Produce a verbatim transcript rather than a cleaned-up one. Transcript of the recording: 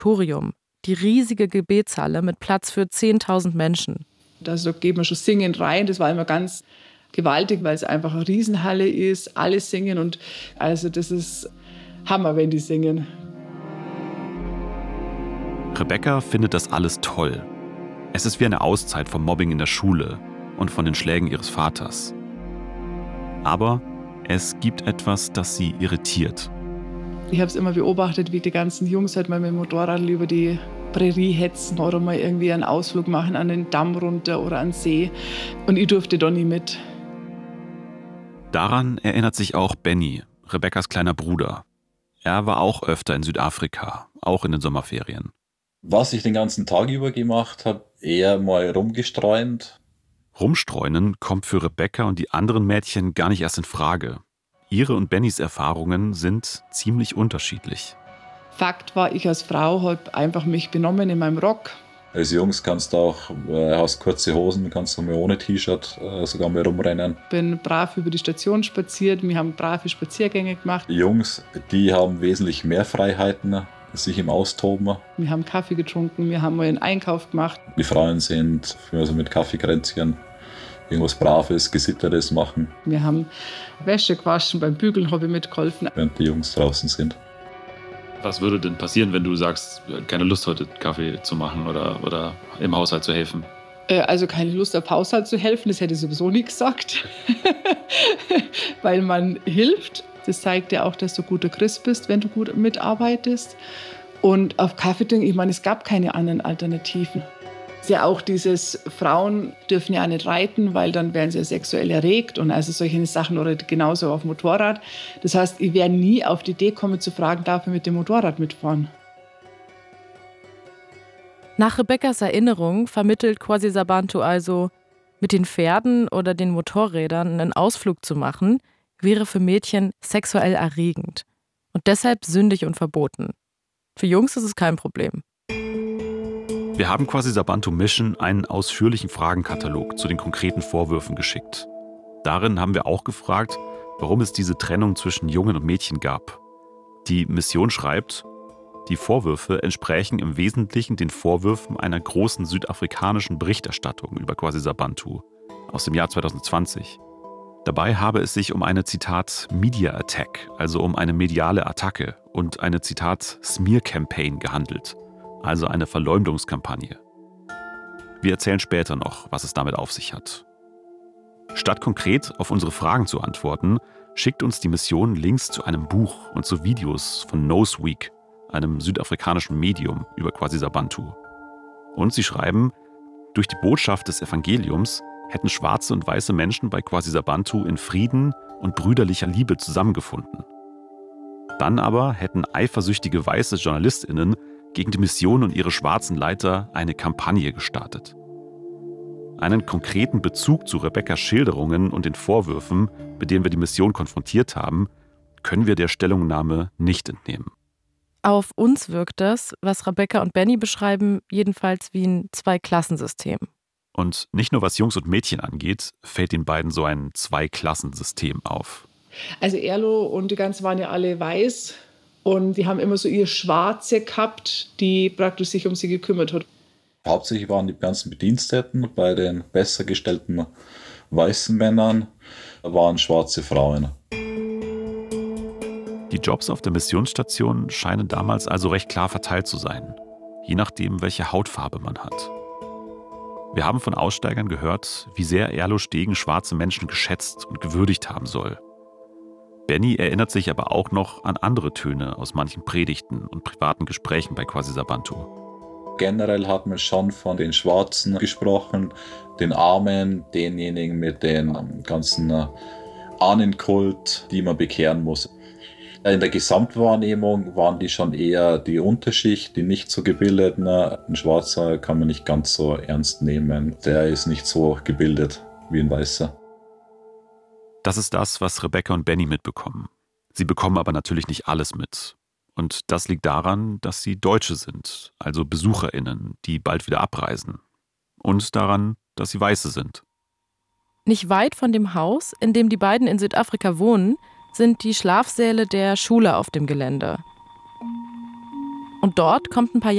Auditorium, die riesige Gebetshalle mit Platz für zehntausend Menschen. Also da geht man schon singend rein, das war immer ganz gewaltig, weil es einfach eine Riesenhalle ist, alle singen und also das ist Hammer, wenn die singen. Rebecca findet das alles toll. Es ist wie eine Auszeit vom Mobbing in der Schule und von den Schlägen ihres Vaters. Aber es gibt etwas, das sie irritiert. Ich habe es immer beobachtet, wie die ganzen Jungs halt mal mit dem Motorrad über die Prärie hetzen oder mal irgendwie einen Ausflug machen an den Damm runter oder an den See. Und ich durfte da nie mit. Daran erinnert sich auch Benny, Rebeccas kleiner Bruder. Er war auch öfter in Südafrika, auch in den Sommerferien. Was ich den ganzen Tag über gemacht habe, eher mal rumgestreunt. Rumstreunen kommt für Rebecca und die anderen Mädchen gar nicht erst in Frage. Ihre und Bennys Erfahrungen sind ziemlich unterschiedlich. Fakt war, ich als Frau habe einfach mich benommen in meinem Rock. Als Jungs kannst du auch, äh, hast kurze Hosen, kannst du mal ohne T-Shirt äh, sogar mal rumrennen. Bin brav über die Station spaziert, wir haben brave Spaziergänge gemacht. Die Jungs, die haben wesentlich mehr Freiheiten, sich im Austoben. Wir haben Kaffee getrunken, wir haben mal einen Einkauf gemacht. Die Frauen sind also mit Kaffeekränzchen irgendwas Braves, Gesitteres machen. Wir haben Wäsche gewaschen, beim Bügeln habe ich mitgeholfen. Während die Jungs draußen sind. Was würde denn passieren, wenn du sagst, keine Lust heute Kaffee zu machen oder, oder im Haushalt zu helfen? Also keine Lust auf Haushalt zu helfen, das hätte ich sowieso nie gesagt. Weil man hilft. Das zeigt ja auch, dass du guter Christ bist, wenn du gut mitarbeitest. Und auf Kaffee trinken, ich meine, es gab keine anderen Alternativen. Es ist ja auch dieses, Frauen dürfen ja auch nicht reiten, weil dann werden sie ja sexuell erregt und also solche Sachen oder genauso auf Motorrad. Das heißt, ich wäre nie auf die Idee kommen zu fragen, darf ich mit dem Motorrad mitfahren? Nach Rebeccas Erinnerung vermittelt KwaZulu-Natal also, mit den Pferden oder den Motorrädern einen Ausflug zu machen, wäre für Mädchen sexuell erregend und deshalb sündig und verboten. Für Jungs ist es kein Problem. Wir haben KwaZulu-Natal Mission einen ausführlichen Fragenkatalog zu den konkreten Vorwürfen geschickt. Darin haben wir auch gefragt, warum es diese Trennung zwischen Jungen und Mädchen gab. Die Mission schreibt, die Vorwürfe entsprechen im Wesentlichen den Vorwürfen einer großen südafrikanischen Berichterstattung über KwaZulu-Natal aus dem Jahr zwanzig zwanzig. Dabei habe es sich um eine, Zitat, Media Attack, also um eine mediale Attacke und eine, Zitat, Smear Campaign gehandelt, also eine Verleumdungskampagne. Wir erzählen später noch, was es damit auf sich hat. Statt konkret auf unsere Fragen zu antworten, schickt uns die Mission Links zu einem Buch und zu Videos von Noseweek, einem südafrikanischen Medium über KwaZulu-Natal. Und sie schreiben, durch die Botschaft des Evangeliums hätten schwarze und weiße Menschen bei KwaZulu-Natal in Frieden und brüderlicher Liebe zusammengefunden. Dann aber hätten eifersüchtige weiße JournalistInnen gegen die Mission und ihre schwarzen Leiter eine Kampagne gestartet. Einen konkreten Bezug zu Rebeccas Schilderungen und den Vorwürfen, mit denen wir die Mission konfrontiert haben, können wir der Stellungnahme nicht entnehmen. Auf uns wirkt das, was Rebecca und Benny beschreiben, jedenfalls wie ein Zweiklassensystem. Und nicht nur was Jungs und Mädchen angeht, fällt den beiden so ein Zweiklassensystem auf. Also Erlo und die ganzen waren ja alle weiß und die haben immer so ihre Schwarze gehabt, die praktisch sich um sie gekümmert hat. Hauptsächlich waren die ganzen Bediensteten bei den besser gestellten weißen Männern, waren schwarze Frauen. Die Jobs auf der Missionsstation scheinen damals also recht klar verteilt zu sein, je nachdem, welche Hautfarbe man hat. Wir haben von Aussteigern gehört, wie sehr Erlo Stegen schwarze Menschen geschätzt und gewürdigt haben soll. Benny erinnert sich aber auch noch an andere Töne aus manchen Predigten und privaten Gesprächen bei KwaZulu-Natal. Generell hat man schon von den Schwarzen gesprochen, den Armen, denjenigen mit den ganzen Ahnenkult, die man bekehren muss. In der Gesamtwahrnehmung waren die schon eher die Unterschicht, die nicht so gebildeten. Ein Schwarzer kann man nicht ganz so ernst nehmen. Der ist nicht so gebildet wie ein Weißer. Das ist das, was Rebecca und Benny mitbekommen. Sie bekommen aber natürlich nicht alles mit. Und das liegt daran, dass sie Deutsche sind, also BesucherInnen, die bald wieder abreisen. Und daran, dass sie Weiße sind. Nicht weit von dem Haus, in dem die beiden in Südafrika wohnen, sind die Schlafsäle der Schule auf dem Gelände. Und dort kommt ein paar